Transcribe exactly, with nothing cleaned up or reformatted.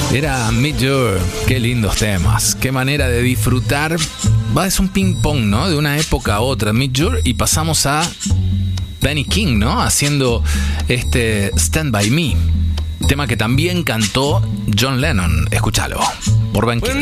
Era Meet Your, qué lindos temas, qué manera de disfrutar. Va, es un ping pong, ¿no? De una época a otra, Meet Your, y pasamos a Benny King, ¿no? Haciendo este Stand By Me, tema que también cantó John Lennon. Escúchalo, por Ben King.